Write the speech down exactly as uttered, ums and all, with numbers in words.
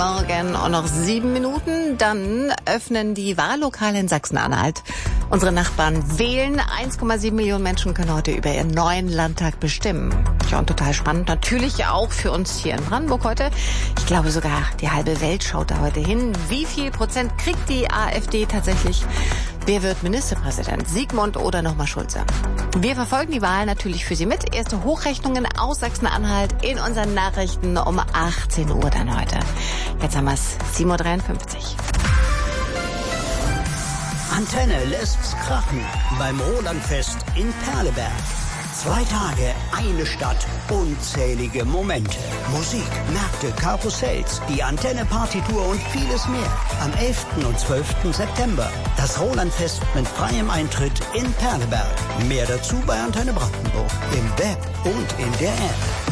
Morgen und noch sieben Minuten, dann öffnen die Wahllokale in Sachsen-Anhalt. Unsere Nachbarn wählen. eins Komma sieben Millionen Menschen können heute über ihren neuen Landtag bestimmen. Ja, und total spannend natürlich auch für uns hier in Brandenburg heute. Ich glaube sogar, die halbe Welt schaut da heute hin. Wie viel Prozent kriegt die AfD tatsächlich? Wer wird Ministerpräsident? Sigmund oder nochmal Schulze? Wir verfolgen die Wahl natürlich für Sie mit. Erste Hochrechnungen aus Sachsen-Anhalt in unseren Nachrichten um achtzehn Uhr dann heute. Jetzt haben wir es, sieben Uhr dreiundfünfzig. Antenne lässt's krachen beim Rolandfest in Perleberg. Zwei Tage, eine Stadt, unzählige Momente. Musik, Märkte, Karussells, die Antenne-Partytour und vieles mehr. Am elften und zwölften September. Das Rolandfest mit freiem Eintritt in Perleberg. Mehr dazu bei Antenne Brandenburg. Im Web und in der App.